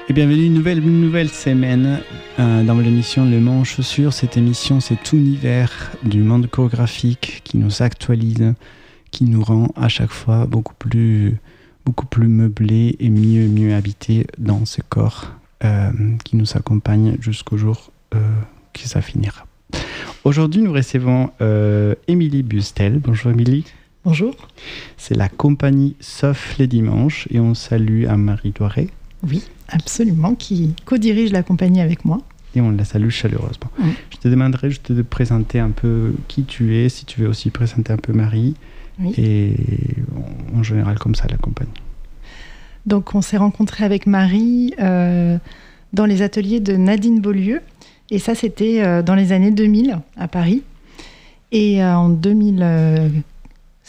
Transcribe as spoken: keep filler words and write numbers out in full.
Et bienvenue une nouvelle, une nouvelle semaine euh, dans l'émission Le Mans en Chaussures. Cette émission, cet univers du monde chorégraphique qui nous actualise, qui nous rend à chaque fois beaucoup plus, beaucoup plus meublés et mieux, mieux habités dans ce corps euh, qui nous accompagne jusqu'au jour euh, que ça finira. Aujourd'hui, nous recevons euh, Émilie Bustel. Bonjour Émilie. Bonjour. C'est la compagnie Sauf les Dimanches et on salue Anne-Marie Doiret. Oui, absolument, qui co-dirige la compagnie avec moi. Et on la salue chaleureusement. Mmh. Je te demanderai juste de présenter un peu qui tu es, si tu veux aussi présenter un peu Marie, oui. Et en général comme ça la compagnie. Donc on s'est rencontrés avec Marie euh, dans les ateliers de Nadine Beaulieu, et ça c'était euh, dans les années deux mille à Paris. Et euh, en deux mille